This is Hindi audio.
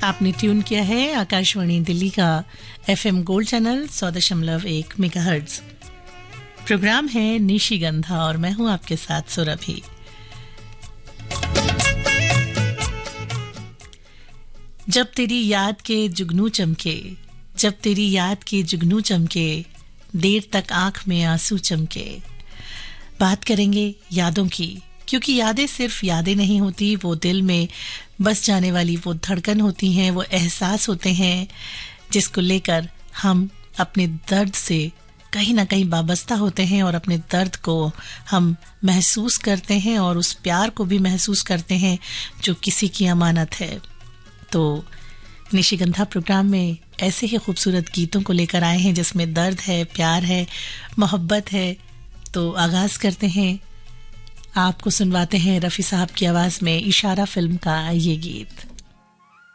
आपने ट्यून किया है आकाशवाणी दिल्ली का FM gold channel 100.1 megahertz. Programme है निशिगंधा और मैं हूं आपके साथ सुरभि। जब तेरी याद के जुगनू चमके, जब तेरी याद के जुगनू चमके, देर तक आंख में आंसू चमके। बात करेंगे यादों की, क्योंकि यादें सिर्फ यादें नहीं होती, वो दिल में बस जाने वाली वो धड़कन होती हैं, वो एहसास होते हैं जिसको लेकर हम अपने दर्द से कहीं ना कहीं वाबस्ता होते हैं और अपने दर्द को हम महसूस करते हैं और उस प्यार को भी महसूस करते हैं जो किसी की अमानत है। तो निशिगंधा प्रोग्राम में ऐसे ही खूबसूरत गीतों को लेकर आए हैं जिसमें दर्द है, प्यार है, मोहब्बत है। तो आगाज करते हैं, आपको सुनवाते हैं रफ़ी साहब की आवाज़ में इशारा फिल्म का ये गीत।